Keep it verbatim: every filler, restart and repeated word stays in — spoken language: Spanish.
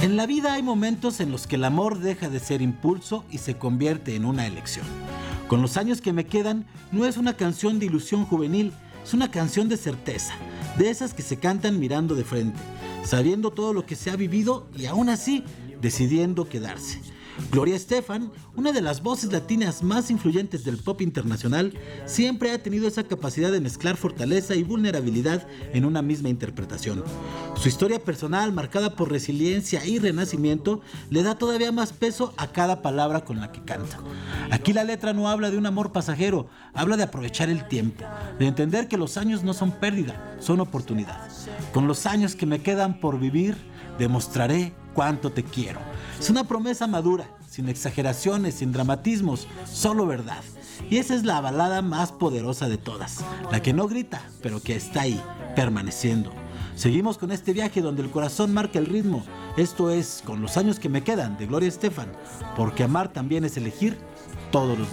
En la vida hay momentos en los que el amor deja de ser impulso y se convierte en una elección. Con los años que me quedan, no es una canción de ilusión juvenil, es una canción de certeza, de esas que se cantan mirando de frente, sabiendo todo lo que se ha vivido y aún así decidiendo quedarse. Gloria Estefan, una de las voces latinas más influyentes del pop internacional, siempre ha tenido esa capacidad de mezclar fortaleza y vulnerabilidad en una misma interpretación. Su historia personal, marcada por resiliencia y renacimiento, le da todavía más peso a cada palabra con la que canta. Aquí la letra no habla de un amor pasajero, habla de aprovechar el tiempo, de entender que los años no son pérdida, son oportunidad. Con los años que me quedan por vivir, demostraré cuánto te quiero. Es una promesa madura, sin exageraciones, sin dramatismos, solo verdad. Y esa es la balada más poderosa de todas, la que no grita, pero que está ahí, permaneciendo. Seguimos con este viaje donde el corazón marca el ritmo. Esto es Con los años que me quedan, de Gloria Estefan, porque amar también es elegir todos los días.